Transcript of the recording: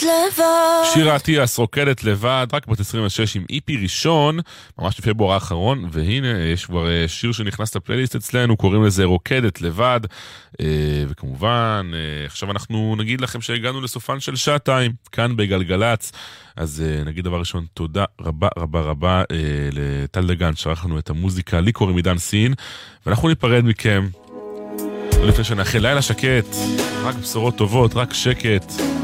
לבד. שירה אטיאס רוקדת לבד, רק בת 26 עם איפי ראשון, ממש בפברואר האחרון, והנה יש כבר שיר שנכנס לפלייליסט אצלנו, קוראים לזה רוקדת לבד, וכמובן עכשיו אנחנו נגיד לכם שהגענו לסופן של שעתיים, כאן בגלגלץ, אז נגיד דבר ראשון, תודה רבה רבה רבה לטל דגן שערך לנו את המוזיקה, לי קוראים עידן סין, ואנחנו ניפרד מכם לפני שנאחל לילה שקט, רק בשורות טובות, רק שקט.